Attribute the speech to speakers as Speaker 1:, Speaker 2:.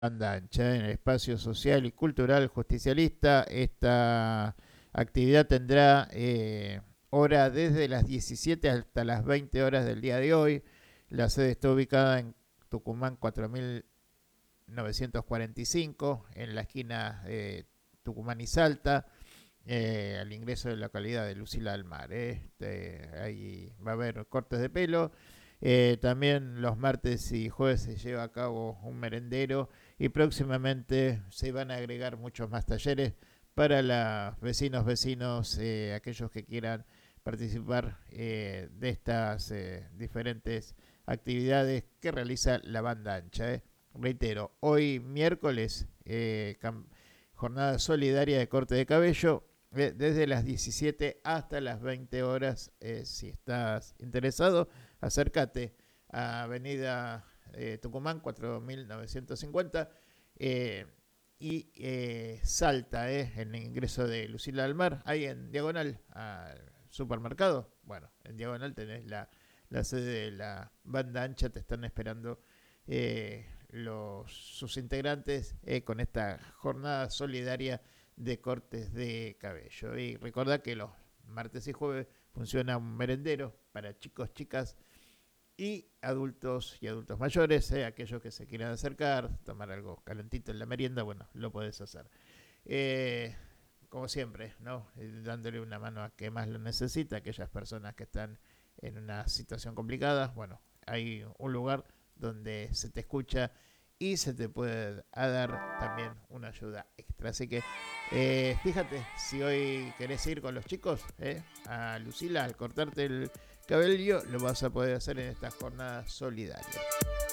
Speaker 1: banda ancha en el espacio social y cultural justicialista. Esta actividad tendrá hora desde las 17 hasta las 20 horas del día de hoy. La sede está ubicada en Tucumán 4945, en la esquina Tucumán y Salta, al ingreso de la localidad de Lucila del Mar. Ahí va a haber cortes de pelo. También los martes y jueves se lleva a cabo un merendero y próximamente se van a agregar muchos más talleres para los vecinos, aquellos que quieran participar de estas diferentes actividades que realiza la banda ancha. Reitero, hoy miércoles, jornada solidaria de corte de cabello, desde las 17 hasta las 20 horas. Si estás interesado, acércate a Avenida Tucumán 4950 y Salta, en el ingreso de Lucila del Mar, ahí en diagonal al supermercado. Bueno, en diagonal tenés la sede de la banda ancha, te están esperando sus integrantes con esta jornada solidaria de cortes de cabello. Y recordá que los martes y jueves funciona un merendero para chicos, chicas y adultos mayores, aquellos que se quieran acercar, tomar algo calentito en la merienda, bueno, lo podés hacer. Eh, Como siempre, ¿no? Dándole una mano a que más lo necesita, aquellas personas que están en una situación complicada. Bueno, hay un lugar donde se te escucha y se te puede dar también una ayuda extra. Así que fíjate, si hoy querés ir con los chicos a Lucila al cortarte el cabello, lo vas a poder hacer en esta jornada solidaria.